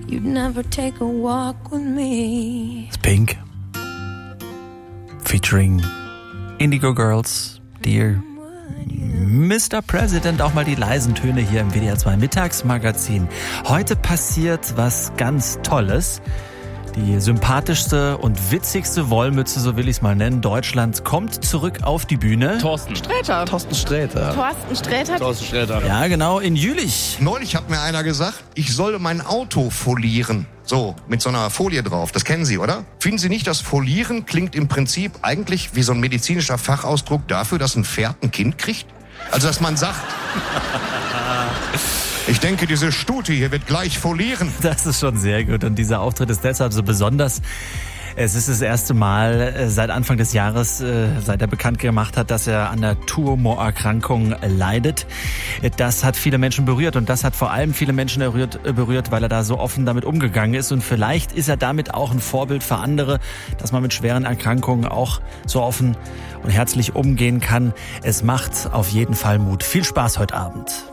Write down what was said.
You'd never take a walk with me. Pink featuring Indigo Girls, Dear Mr. President, auch mal die leisen Töne hier im WDR 2 Mittagsmagazin. Heute passiert was ganz Tolles. Die sympathischste und witzigste Wollmütze, so will ich es mal nennen, Deutschlands, kommt zurück auf die Bühne. Thorsten Sträter. Ja, genau, in Jülich. Neulich hat mir einer gesagt, ich solle mein Auto folieren. So, mit so einer Folie drauf. Das kennen Sie, oder? Finden Sie nicht, das Folieren klingt im Prinzip eigentlich wie so ein medizinischer Fachausdruck dafür, dass ein Pferd ein Kind kriegt? Also, dass man sagt... Ich denke, diese Stute hier wird gleich folieren. Das ist schon sehr gut und dieser Auftritt ist deshalb so besonders. Es ist das erste Mal seit Anfang des Jahres, seit er bekannt gemacht hat, dass er an der Tumorerkrankung leidet. Das hat viele Menschen berührt und das hat vor allem viele Menschen berührt, weil er da so offen damit umgegangen ist. Und vielleicht ist er damit auch ein Vorbild für andere, dass man mit schweren Erkrankungen auch so offen und herzlich umgehen kann. Es macht auf jeden Fall Mut. Viel Spaß heute Abend.